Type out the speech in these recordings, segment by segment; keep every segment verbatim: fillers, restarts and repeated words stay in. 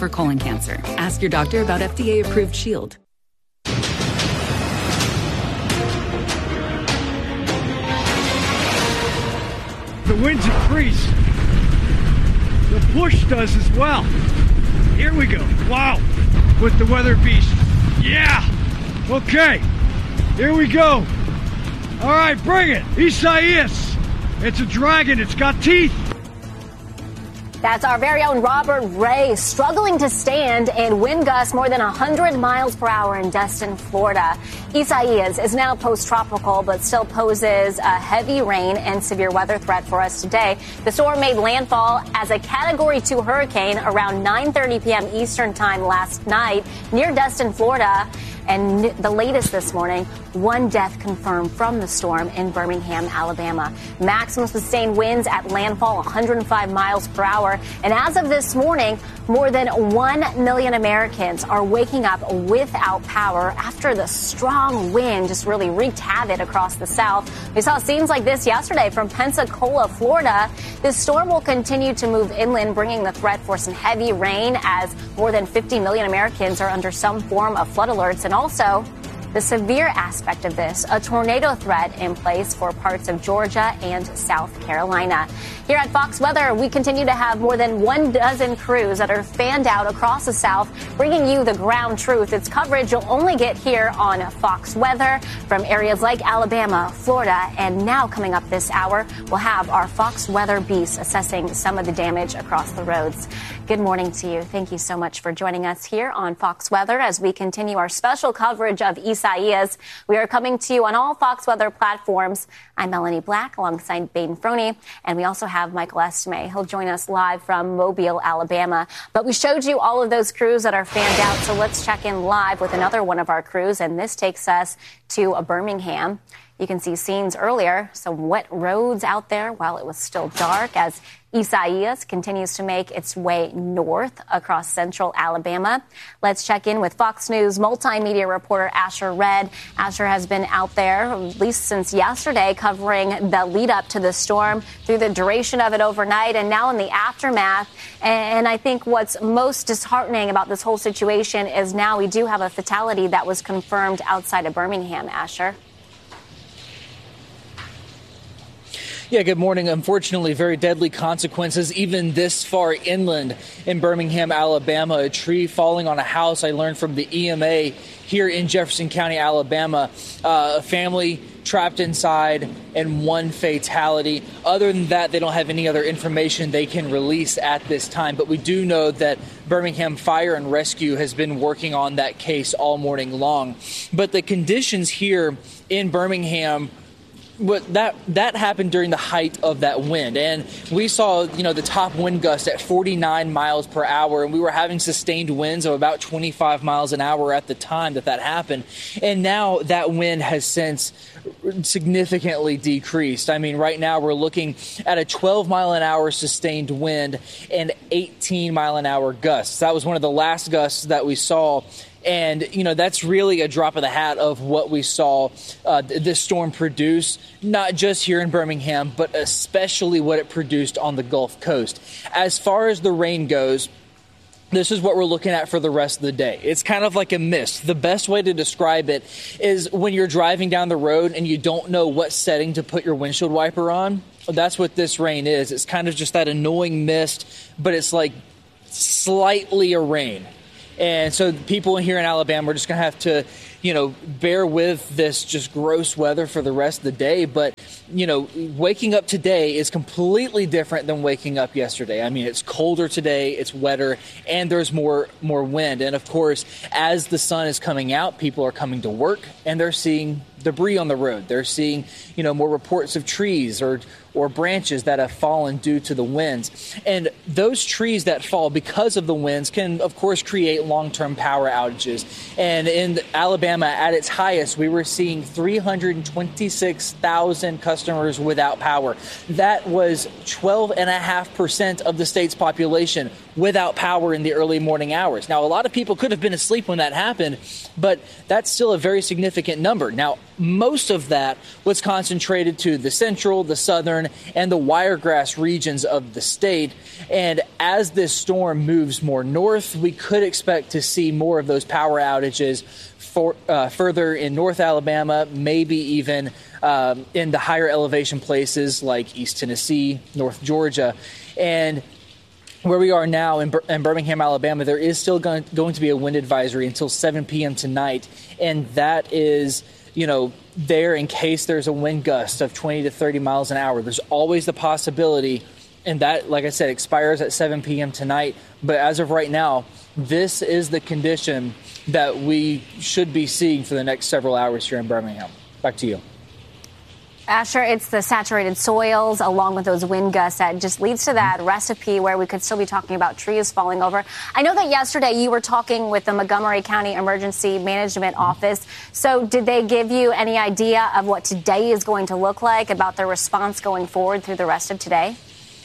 for colon cancer. Ask your doctor about F D A-approved Shield. The winds increase. The push does as well. Here we go. Wow. With the weather beast. Yeah. Okay. Here we go. All right, bring it. Isaias. It's a dragon. It's got teeth. That's our very own Robert Ray struggling to stand and wind gusts more than one hundred miles per hour in Destin, Florida. Isaias is now post-tropical, but still poses a heavy rain and severe weather threat for us today. The storm made landfall as a Category two hurricane around nine thirty p.m. Eastern time last night near Destin, Florida. And the latest this morning, one death confirmed from the storm in Birmingham, Alabama. Maximum sustained winds at landfall one hundred five miles per hour. And as of this morning, more than one million Americans are waking up without power after the strong wind just really wreaked havoc across the South. We saw scenes like this yesterday from Pensacola, Florida. This storm will continue to move inland, bringing the threat for some heavy rain as more than fifty million Americans are under some form of flood alerts. And also, the severe aspect of this, a tornado threat in place for parts of Georgia and South Carolina. Here at Fox Weather, we continue to have more than one dozen crews that are fanned out across the South, bringing you the ground truth. It's coverage you'll only get here on Fox Weather from areas like Alabama, Florida, and now coming up this hour, we'll have our Fox Weather Beast assessing some of the damage across the roads. Good morning to you. Thank you so much for joining us here on Fox Weather as we continue our special coverage of Isaias. We are coming to you on all Fox Weather platforms. I'm Melanie Black alongside Baden Froney, and we also have Michael Estime. He'll join us live from Mobile, Alabama. But we showed you all of those crews that are fanned out, so let's check in live with another one of our crews, and this takes us to a Birmingham. You can see scenes earlier, some wet roads out there while it was still dark as Isaias continues to make its way north across central Alabama. Let's check in with Fox News multimedia reporter Asher Red. Asher has been out there at least since yesterday covering the lead up to the storm through the duration of it overnight and now in the aftermath. And I think what's most disheartening about this whole situation is now we do have a fatality that was confirmed outside of Birmingham, Asher. Yeah, good morning. Unfortunately, very deadly consequences even this far inland in Birmingham, Alabama. A tree falling on a house, I learned from the E M A here in Jefferson County, Alabama. Uh, a family trapped inside and one fatality. Other than that, they don't have any other information they can release at this time. But we do know that Birmingham Fire and Rescue has been working on that case all morning long. But the conditions here in Birmingham, But that that happened during the height of that wind, and we saw, you know, the top wind gust at forty-nine miles per hour, and we were having sustained winds of about twenty-five miles an hour at the time that that happened. And now that wind has since significantly decreased. I mean, right now we're looking at a twelve mile an hour sustained wind and eighteen mile an hour gusts. That was one of the last gusts that we saw. And, you know, that's really a drop of the hat of what we saw uh, this storm produce, not just here in Birmingham, but especially what it produced on the Gulf Coast. As far as the rain goes, this is what we're looking at for the rest of the day. It's kind of like a mist. The best way to describe it is when you're driving down the road and you don't know what setting to put your windshield wiper on. That's what this rain is. It's kind of just that annoying mist, but it's like slightly a rain. And so people here in Alabama are just going to have to, you know, bear with this just gross weather for the rest of the day. But, you know, waking up today is completely different than waking up yesterday. I mean, it's colder today, it's wetter, and there's more more wind. And, of course, as the sun is coming out, people are coming to work and they're seeing debris on the road. They're seeing, you know, more reports of trees or or branches that have fallen due to the winds. And those trees that fall because of the winds can, of course, create long-term power outages. And in Alabama, at its highest, we were seeing three hundred twenty-six thousand customers without power. That was twelve point five percent of the state's population without power in the early morning hours. Now, a lot of people could have been asleep when that happened, but that's still a very significant number. Now, most of that was concentrated to the central, the southern, and the Wiregrass regions of the state. And as this storm moves more north, we could expect to see more of those power outages for, uh, further in North Alabama, maybe even um, in the higher elevation places like East Tennessee, North Georgia. And where we are now in, Bir- in Birmingham, Alabama, there is still going, going to be a wind advisory until seven p.m. tonight. And that is, you know, there in case there's a wind gust of twenty to thirty miles an hour. There's always the possibility. And that, like I said, expires at seven p.m. tonight. But as of right now, this is the condition that we should be seeing for the next several hours here in Birmingham. Back to you. Asher, it's the saturated soils along with those wind gusts that just leads to that recipe where we could still be talking about trees falling over. I know that yesterday you were talking with the Montgomery County Emergency Management Office. So did they give you any idea of what today is going to look like, about their response going forward through the rest of today?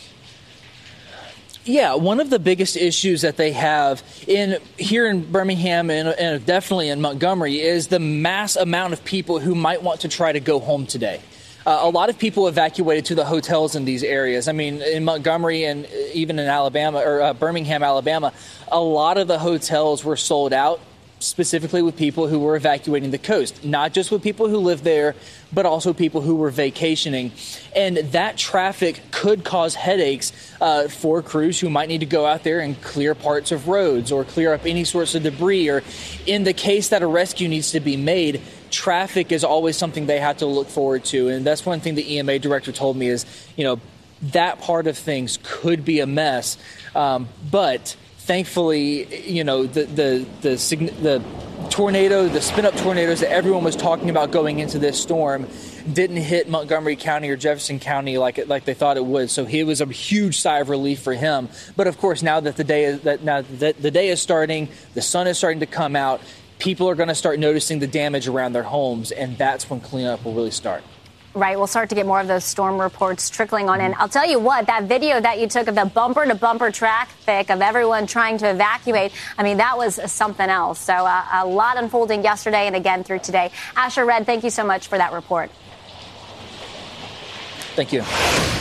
Yeah, one of the biggest issues that they have in here in Birmingham and, and definitely in Montgomery is the mass amount of people who might want to try to go home today. Uh, a lot of people evacuated to the hotels in these areas. I mean, in Montgomery and even in Alabama or uh, Birmingham, Alabama, a lot of the hotels were sold out, specifically with people who were evacuating the coast, not just with people who live there, but also people who were vacationing. And that traffic could cause headaches uh, for crews who might need to go out there and clear parts of roads or clear up any sorts of debris. Or in the case that a rescue needs to be made, traffic is always something they have to look forward to. And that's one thing the E M A director told me is, you know, that part of things could be a mess. Um, but thankfully, you know, the the the, the tornado, the spin-up tornadoes that everyone was talking about going into this storm didn't hit Montgomery County or Jefferson County like it, like they thought it would. So it was a huge sigh of relief for him. But of course, now that the day is that now that the day is starting, the sun is starting to come out, people are going to start noticing the damage around their homes, and that's when cleanup will really start. Right. We'll start to get more of those storm reports trickling on in. I'll tell you what, that video that you took of the bumper to bumper traffic of everyone trying to evacuate, I mean, that was something else. So uh, a lot unfolding yesterday and again through today. Asher Red, thank you so much for that report. Thank you.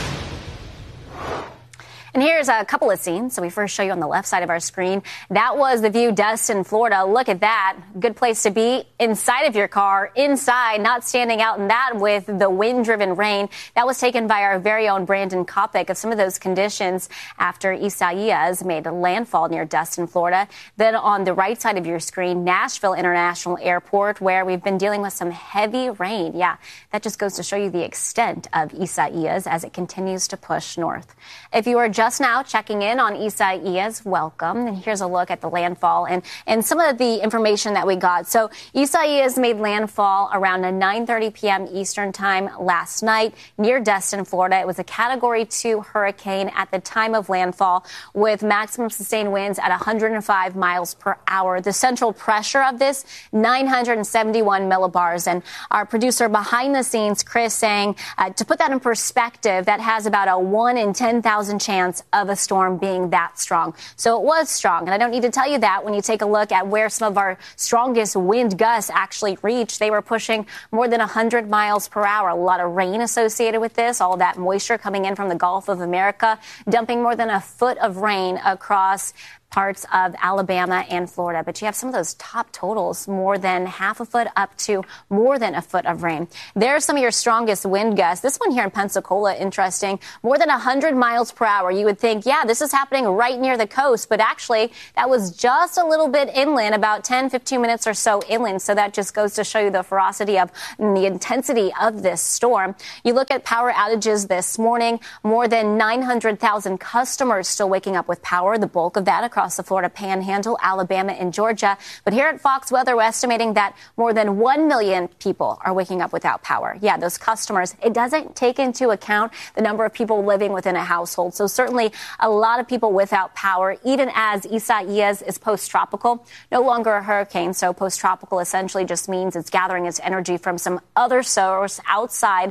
And here's a couple of scenes. So we first show you on the left side of our screen. That was the view, Destin, Florida. Look at that. Good place to be inside of your car, inside, not standing out in that with the wind-driven rain. That was taken by our very own Brandon Kopic of some of those conditions after Isaias made a landfall near Destin, Florida. Then on the right side of your screen, Nashville International Airport, where we've been dealing with some heavy rain. Yeah, that just goes to show you the extent of Isaias as it continues to push north. If you are just now checking in on Isaias, welcome. And here's a look at the landfall and, and some of the information that we got. So Isaias made landfall around nine thirty p.m. Eastern time last night near Destin, Florida. It was a Category two hurricane at the time of landfall with maximum sustained winds at one hundred five miles per hour. The central pressure of this, nine hundred seventy-one millibars. And our producer behind the scenes, Chris, saying uh, to put that in perspective, that has about a one in ten thousand chance of a storm being that strong. So it was strong. And I don't need to tell you that when you take a look at where some of our strongest wind gusts actually reached. They were pushing more than one hundred miles per hour. A lot of rain associated with this, all of that moisture coming in from the Gulf of America, dumping more than a foot of rain across parts of Alabama and Florida. But you have some of those top totals, more than half a foot up to more than a foot of rain. There's some of your strongest wind gusts. This one here in Pensacola, interesting, more than one hundred miles per hour. You would think, yeah, this is happening right near the coast. But actually, that was just a little bit inland, about ten, fifteen minutes or so inland. So that just goes to show you the ferocity of the intensity of this storm. You look at power outages this morning, more than nine hundred thousand customers still waking up with power, the bulk of that across across the Florida Panhandle, Alabama, and Georgia. But here at Fox Weather, we're estimating that more than one million people are waking up without power. Yeah, those customers. It doesn't take into account the number of people living within a household. So certainly a lot of people without power, even as Isaias is post-tropical, no longer a hurricane. So post-tropical essentially just means it's gathering its energy from some other source outside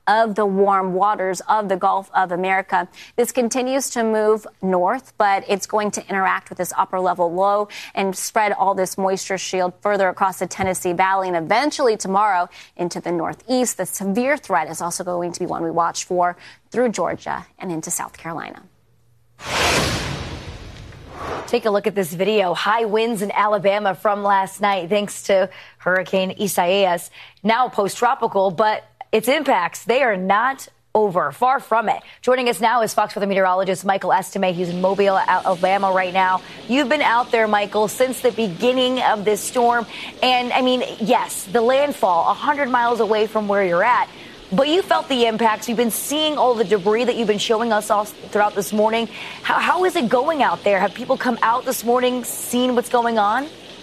of the warm waters of the Gulf of America. This continues to move north, but it's going to interact with this upper level low and spread all this moisture shield further across the Tennessee Valley and eventually tomorrow into the northeast. The severe threat is also going to be one we watch for through Georgia and into South Carolina. Take a look at this video. High winds in Alabama from last night, thanks to Hurricane Isaias. Now post-tropical, but its impacts, they are not over. Far from it. Joining us now is Fox Weather meteorologist Michael Estime. He's in Mobile, Alabama right now. You've been out there, Michael, since the beginning of this storm. And, I mean, yes, the landfall one hundred miles away from where you're at. But you felt the impacts. You've been seeing all the debris that you've been showing us all throughout this morning. How, how is it going out there? Have people come out this morning, seen what's going on?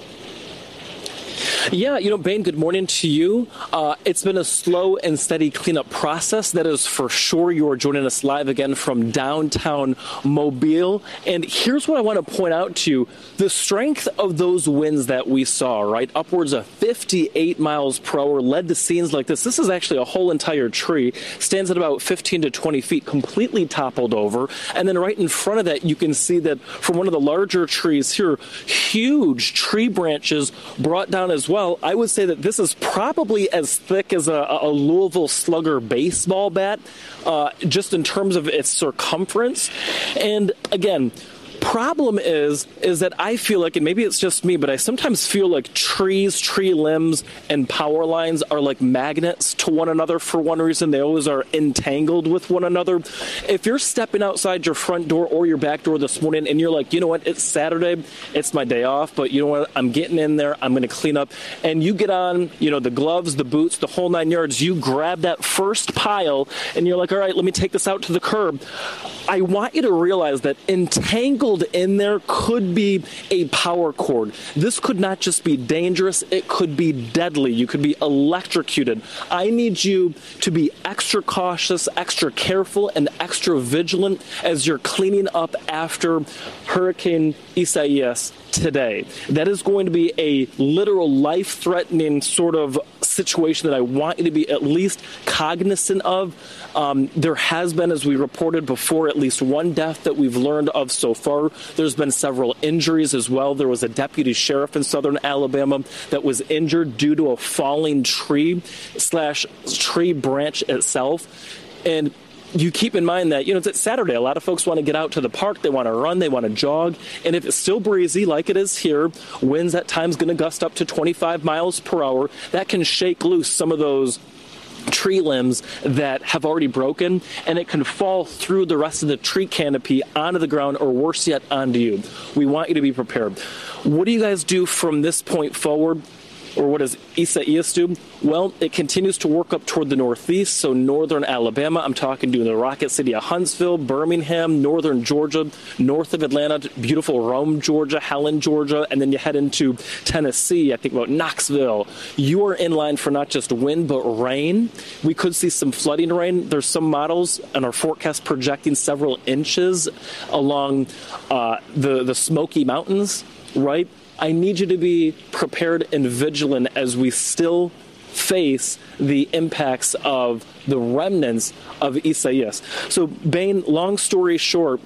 Yeah, you know, Bain, good morning to you. Uh, it's been a slow and steady cleanup process. That is for sure. You are joining us live again from downtown Mobile. And here's what I want to point out to you. The strength of those winds that we saw, right, upwards of fifty-eight miles per hour, led to scenes like this. This is actually a whole entire tree, stands at about fifteen to twenty feet, completely toppled over. And then right in front of that, you can see that from one of the larger trees here, huge tree branches brought down as well. I would say that this is probably as thick as a, a Louisville Slugger baseball bat, uh, just in terms of its circumference. And again, problem is, is that I feel like, and maybe it's just me, but I sometimes feel like trees, tree limbs, and power lines are like magnets to one another for one reason. They always are entangled with one another. If you're stepping outside your front door or your back door this morning and you're like, you know what, it's Saturday, it's my day off, but you know what, I'm getting in there, I'm going to clean up, and you get on, you know, the gloves, the boots, the whole nine yards, you grab that first pile, and you're like, all right, let me take this out to the curb. I want you to realize that entangled in there could be a power cord. This could not just be dangerous, it could be deadly. You could be electrocuted. I need you to be extra cautious, extra careful, and extra vigilant as you're cleaning up after Hurricane Isaias today. That is going to be a literal life-threatening sort of situation that I want you to be at least cognizant of. Um, there has been, as we reported before, at least one death that we've learned of so far. There's been several injuries as well. There was a deputy sheriff in southern Alabama that was injured due to a falling tree slash tree branch itself. And you keep in mind that, you know, it's Saturday. A lot of folks want to get out to the park. They want to run. They want to jog. And if it's still breezy like it is here, winds at times going to gust up to twenty-five miles per hour. That can shake loose some of those tree limbs that have already broken, and it can fall through the rest of the tree canopy onto the ground, or worse yet, onto you. We want you to be prepared. What do you guys do from this point forward? Or what does Isaias do? Well, it continues to work up toward the northeast, so northern Alabama. I'm talking to the Rocket City of Huntsville, Birmingham, northern Georgia, north of Atlanta, beautiful Rome, Georgia, Helen, Georgia, and then you head into Tennessee. I think about Knoxville. You are in line for not just wind, but rain. We could see some flooding rain. There's some models and our forecast projecting several inches along uh, the, the Smoky Mountains, right? I need you to be prepared and vigilant as we still face the impacts of the remnants of Isaias. So, Bain, long story short,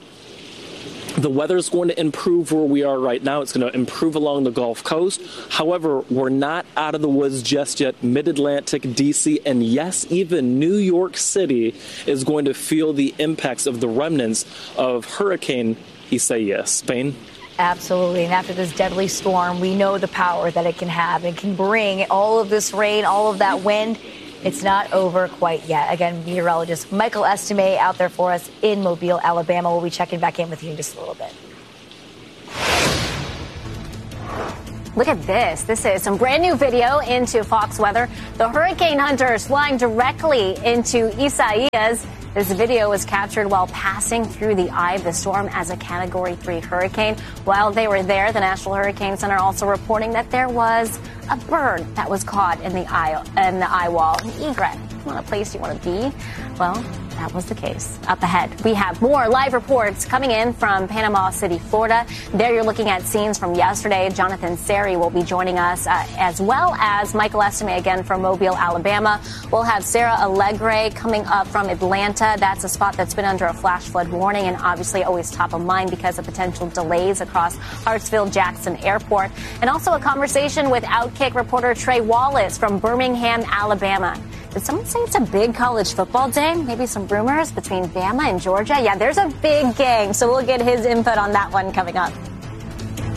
the weather is going to improve where we are right now. It's going to improve along the Gulf Coast. However, we're not out of the woods just yet. Mid-Atlantic, D C, and yes, even New York City is going to feel the impacts of the remnants of Hurricane Isaias. Bain? Absolutely. And after this deadly storm, we know the power that it can have. It can bring all of this rain, all of that wind. It's not over quite yet. Again, meteorologist Michael Estime out there for us in Mobile, Alabama. We'll be checking back in with you in just a little bit. Look at this. This is some brand new video into Fox Weather. The hurricane hunters flying directly into Isaias. This video was captured while passing through the eye of the storm as a Category three hurricane. While they were there, the National Hurricane Center also reporting that there was a bird that was caught in the eye in the eye wall. An egret. Not a place you want to be. Well, that was the case. Up ahead, we have more live reports coming in from Panama City, Florida. There you're looking at scenes from yesterday. Jonathan Seri will be joining us, uh, as well as Michael Estime again from Mobile, Alabama. We'll have Sarah Allegre coming up from Atlanta. That's a spot that's been under a flash flood warning and obviously always top of mind because of potential delays across Hartsfield-Jackson Airport. And also a conversation with Outkick reporter Trey Wallace from Birmingham, Alabama. Did someone say it's a big college football day? Maybe some rumors between Bama and Georgia? Yeah, there's a big game, so we'll get his input on that one coming up.